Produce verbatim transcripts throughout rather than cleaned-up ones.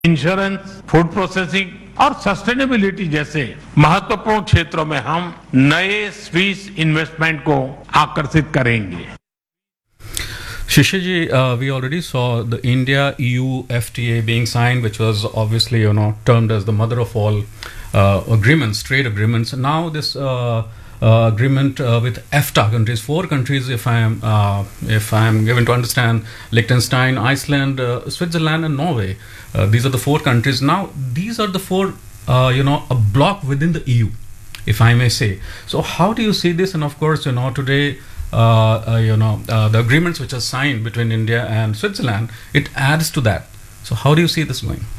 Insurance, food processing और sustainability जैसे महत्वपूर्ण क्षेत्रों में हम नए स्विस इन्वेस्टमेंट को आकर्षित करेंगे. Shishiji, uh, we already saw the India-E U F T A being signed, which was obviously, you know, termed as the mother of all uh, agreements, trade agreements. Now this uh, uh, agreement uh, with EFTA countries, four countries, if I am uh, if I am given to understand, Liechtenstein, Iceland, uh, Switzerland, and Norway. Uh, these are the four countries. Now these are the four, uh, you know, a block within the E U, if I may say. So how do you see this? And of course, you know, today. Uh, uh, you know uh, the agreements which are signed between India and Switzerland, it adds to that. So how do you see this going?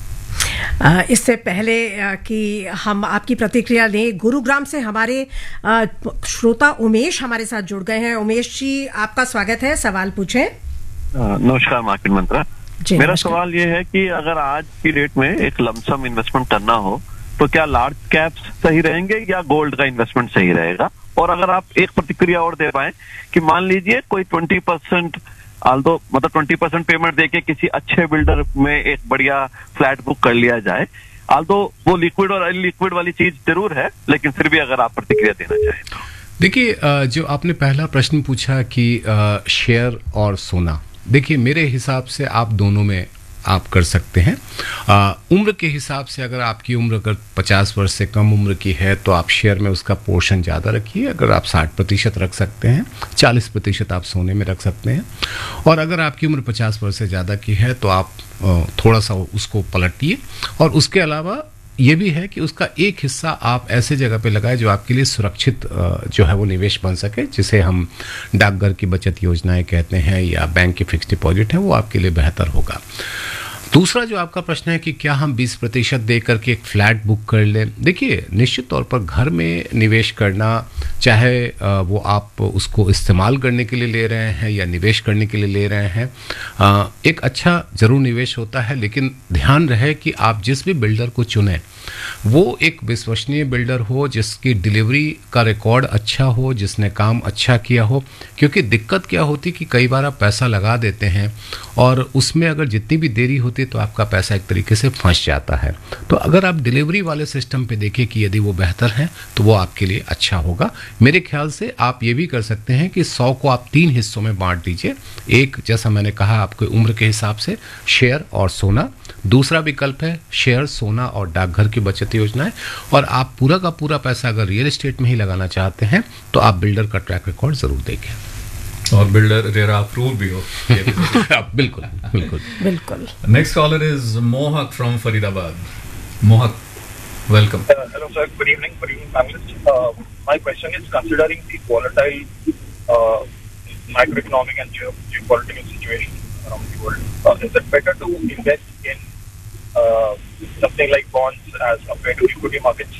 Uh, इससे पहले uh, कि हम आपकी प्रतिक्रिया लें, गुरुग्राम से हमारे uh, श्रोता उमेश हमारे साथ जुड़ गए हैं. उमेश जी, आपका स्वागत है, सवाल पूछें. नमस्कार मार्केट मंत्रा. मेरा सवाल ये है कि अगर आज की डेट में एक लमसम इन्वेस्टमेंट करना हो तो क्या लार्ज कैप्स सही रहेंगे या गोल्ड का इन्वेस्टमेंट सही रहेगा? और अगर आप एक प्रतिक्रिया और दे पाए कि मान लीजिए कोई ट्वेंटी परसेंट आल्दो मतलब ट्वेंटी परसेंट पेमेंट देके किसी अच्छे बिल्डर में एक बढ़िया फ्लैट बुक कर लिया जाए, आल्दो वो लिक्विड और अनलिक्विड वाली चीज जरूर है, लेकिन फिर भी अगर आप प्रतिक्रिया देना चाहें तो. देखिए, जो आपने पहला प्रश्न पूछा कि शेयर और सोना, देखिए मेरे हिसाब से आप दोनों में आप कर सकते हैं. आ, उम्र के हिसाब से अगर आपकी उम्र अगर पचास वर्ष से कम उम्र की है तो आप शेयर में उसका पोर्शन ज़्यादा रखिए. अगर आप साठ प्रतिशत रख सकते हैं, चालीस प्रतिशत आप सोने में रख सकते हैं. और अगर आपकी उम्र पचास वर्ष से ज़्यादा की है तो आप थोड़ा सा उसको पलटिए. और उसके अलावा ये भी है कि उसका एक हिस्सा आप ऐसे जगह पे लगाए जो आपके लिए सुरक्षित जो है वो निवेश बन सके, जिसे हम डाकघर की बचत योजनाएं कहते हैं या बैंक की फिक्स डिपॉजिट है, वो आपके लिए बेहतर होगा. दूसरा जो आपका प्रश्न है कि क्या हम बीस प्रतिशत दे करके एक फ्लैट बुक कर लें, देखिए निश्चित तौर पर घर में निवेश करना, चाहे वो आप उसको इस्तेमाल करने के लिए ले रहे हैं या निवेश करने के लिए ले रहे हैं, एक अच्छा ज़रूर निवेश होता है. लेकिन ध्यान रहे कि आप जिस भी बिल्डर को चुनें वो एक विश्वसनीय बिल्डर हो, जिसकी डिलीवरी का रिकॉर्ड अच्छा हो, जिसने काम अच्छा किया हो. क्योंकि दिक्कत क्या होती कि कई बार आप पैसा लगा देते हैं और उसमें अगर जितनी भी देरी होती तो आपका पैसा एक तरीके से फंस जाता है. तो अगर आप डिलीवरी वाले सिस्टम पे देखें कि यदि वो बेहतर है तो वो आपके लिए अच्छा होगा. मेरे ख्याल से आप ये भी कर सकते हैं कि सौ को आप तीन हिस्सों में बांट दीजिए. एक, जैसा मैंने कहा, आपके उम्र के हिसाब से शेयर और सोना. दूसरा विकल्प है शेयर, सोना और डाकघर की बचत योजनाएं. और आप पूरा का पूरा पैसा अगर रियल एस्टेट में ही लगाना चाहते हैं तो आप बिल्डर का ट्रैक रिकॉर्ड जरूर देखें. और बिल्डर रेरा अप्रूव भी हो. बिल्कुल बिल्कुल बिल्कुल. नेक्स्ट कॉलर इज मोहक फ्रॉम फरीदाबाद. मोहक, welcome. Uh, hello sir, good evening, good evening panelists. Uh, my question is, considering the volatile uh, macroeconomic and geo- geopolitical situation around the world, uh, is it better to invest in uh, something like bonds as compared to equity markets?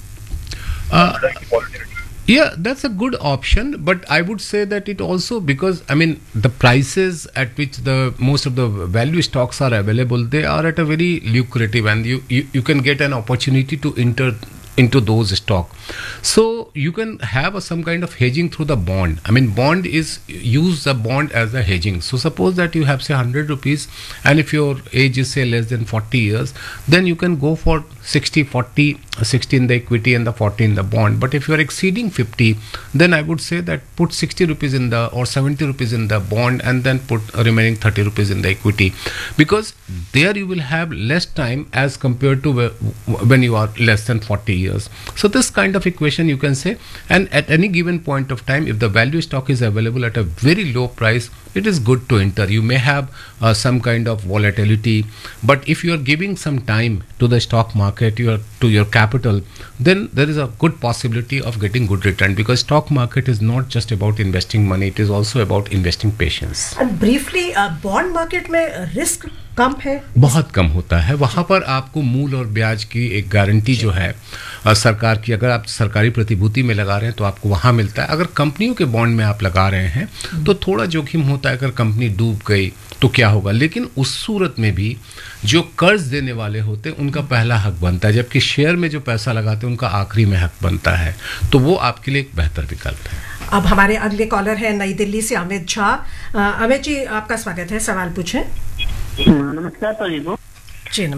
Uh, considering the volatility. Yeah, that's a good option, but I would say that it also, because I mean the prices at which the most of the value stocks are available, they are at a very lucrative, and you you, you can get an opportunity to enter into those stock. So you can have a, some kind of hedging through the bond. I mean, bond is, use the bond as a hedging. So suppose that you have say one hundred rupees, and if your age is say less than forty years, then you can go for sixty forty, sixty in the equity and the forty in the bond. But if you are exceeding fifty, then I would say that put sixty rupees in the or seventy rupees in the bond, and then put remaining thirty rupees in the equity, because there you will have less time as compared to when you are less than forty years. So this kind of equation you can say, and at any given point of time, if the value stock is available at a very low price, it is good to enter. You may have uh, some kind of volatility, but if you are giving some time to the stock market, you are to your capital, then there is a good possibility of getting good return, because stock market is not just about investing money, it is also about investing patience. And briefly, uh, bond market में risk कम है, बहुत कम होता है. वहाँ पर आपको मूल और ब्याज की एक गारंटी जो है सरकार की, अगर आप सरकारी प्रतिभूति में लगा रहे हैं तो आपको वहाँ मिलता है. अगर कंपनियों के बॉन्ड में आप लगा रहे हैं तो थोड़ा जोखिम होता है, अगर कंपनी डूब गई तो क्या होगा. लेकिन उस सूरत में भी जो कर्ज देने वाले होते हैं उनका पहला हक बनता है, जबकि शेयर में जो पैसा लगाते हैं उनका आखिरी में हक बनता है. तो वो आपके लिए एक बेहतर विकल्प है. अब हमारे अगले कॉलर है नई दिल्ली से अमित झा. अमित जी, आपका स्वागत है, सवाल पूछें. नमस्कार सर जी को. जी।